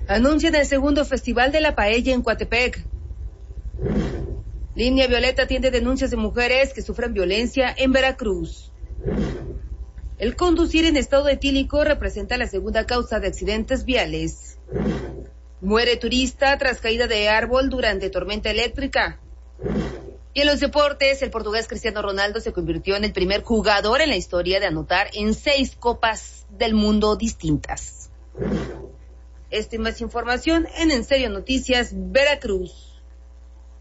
Anuncian el segundo Festival de la Paella en Coatepec. Línea Violeta atiende denuncias de mujeres que sufren violencia en Veracruz. El conducir en estado etílico representa la segunda causa de accidentes viales. Muere turista tras caída de árbol durante tormenta eléctrica. Y en los deportes, el portugués Cristiano Ronaldo se convirtió en el primer jugador en la historia de anotar en 6 copas del mundo distintas. Esta y más información en Serio Noticias Veracruz.